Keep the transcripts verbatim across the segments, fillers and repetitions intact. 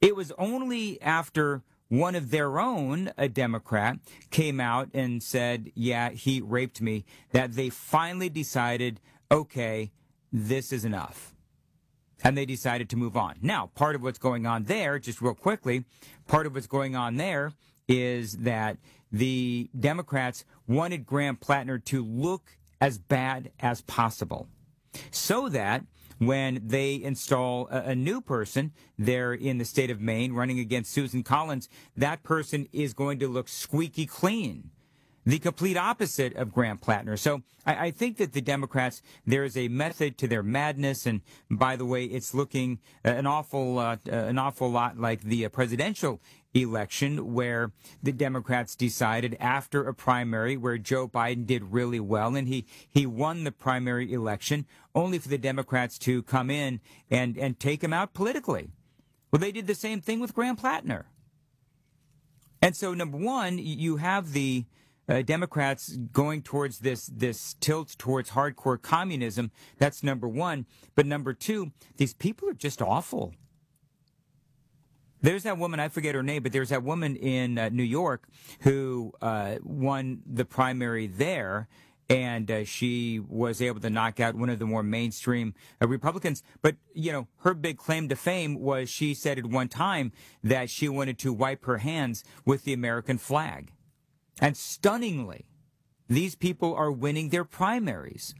It was only after one of their own, a Democrat, came out and said, yeah, he raped me, that they finally decided, okay, this is enough. And they decided to move on. Now, part of what's going on there, just real quickly, part of what's going on there is that the Democrats wanted Graham Plattner to look as bad as possible so that when they install a, a new person there in the state of Maine running against Susan Collins, that person is going to look squeaky clean. The complete opposite of Graham Plattner. So I, I think that the Democrats, there is a method to their madness. And by the way, it's looking uh, an awful, uh, uh, an awful lot like the uh, presidential election, where the Democrats decided after a primary where Joe Biden did really well and he, he won the primary election, only for the Democrats to come in and, and take him out politically. Well, they did the same thing with Graham Plattner. And so, number one, you have the Uh, Democrats going towards this this tilt towards hardcore communism. That's number one. But number two, these people are just awful. There's that woman, I forget her name, but there's that woman in uh, New York who uh, won the primary there, and uh, she was able to knock out one of the more mainstream uh, Republicans. But, you know, her big claim to fame was she said at one time that she wanted to wipe her hands with the American flag. And stunningly, these people are winning their primaries.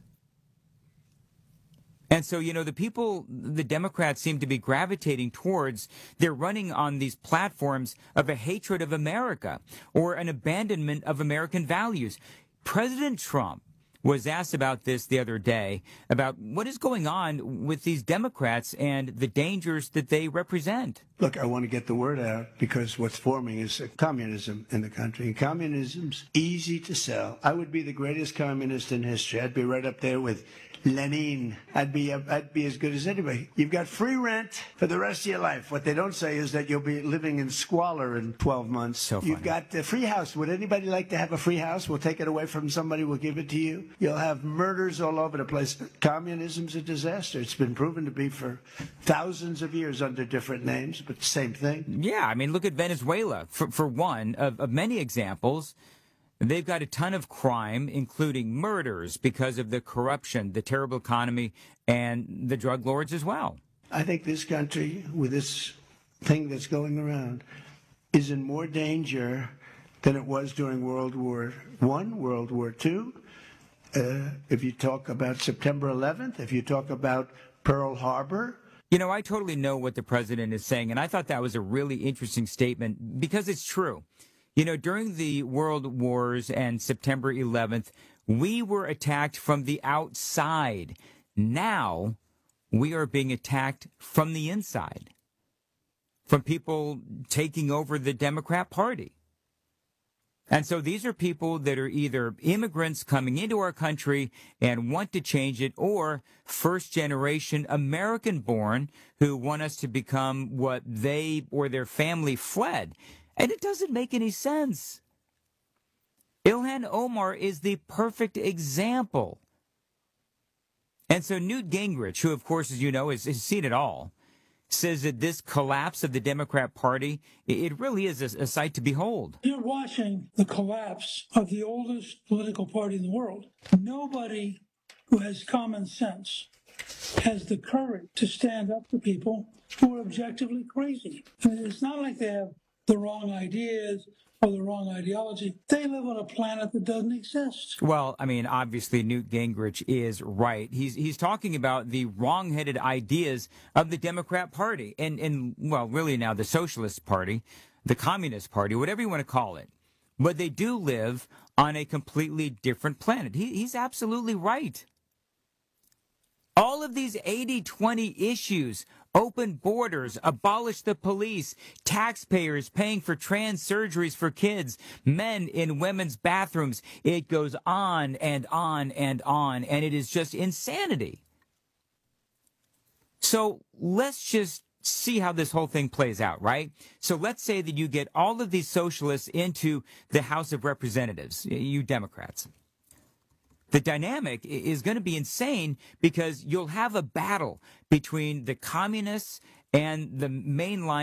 And so, you know, the people the Democrats seem to be gravitating towards, they're running on these platforms of a hatred of America or an abandonment of American values. President Trump was asked about this the other day, about what is going on with these Democrats and the dangers that they represent. Look, I want to get the word out because what's forming is communism in the country. And communism's easy to sell. I would be the greatest communist in history. I'd be right up there with Lenin. I'd be I'd be as good as anybody. You've got free rent for the rest of your life. What they don't say is that you'll be living in squalor in twelve months. So funny. You've got the free house. Would anybody like to have a free house? We'll take it away from somebody. We'll give it to you. You'll have murders all over the place. Communism's a disaster. It's been proven to be for thousands of years under different names, but same thing. Yeah, I mean, look at Venezuela, for, for one of, of many examples. They've got a ton of crime, including murders because of the corruption, the terrible economy, and the drug lords as well. I think this country, with this thing that's going around, is in more danger than it was during World War One, World War Two. Uh, if you talk about September eleventh, if you talk about Pearl Harbor. You know, I totally know what the president is saying, and I thought that was a really interesting statement because it's true. You know, during the World Wars and September eleventh, we were attacked from the outside. Now we are being attacked from the inside, from people taking over the Democrat Party. And so these are people that are either immigrants coming into our country and want to change it, or first generation American born who want us to become what they or their family fled. And it doesn't make any sense. Ilhan Omar is the perfect example. And so Newt Gingrich, who, of course, as you know, has, has seen it all, says that this collapse of the Democrat Party, it really is a, a sight to behold. You're watching the collapse of the oldest political party in the world. Nobody who has common sense has the courage to stand up to people who are objectively crazy. I mean, it's not like they have the wrong ideas or the wrong ideology. They live on a planet that doesn't exist. Well, I mean, obviously Newt Gingrich is right. He's he's talking about the wrong-headed ideas of the Democrat Party and, and, well, really now the Socialist Party, the Communist Party, whatever you want to call it. But they do live on a completely different planet. He, he's absolutely right. All of these eighty twenty issues, open borders, abolish the police, taxpayers paying for trans surgeries for kids, men in women's bathrooms. It goes on and on and on, and it is just insanity. So let's just see how this whole thing plays out, right? So let's say that you get all of these socialists into the House of Representatives, you Democrats. The dynamic is going to be insane because you'll have a battle between the communists and the mainline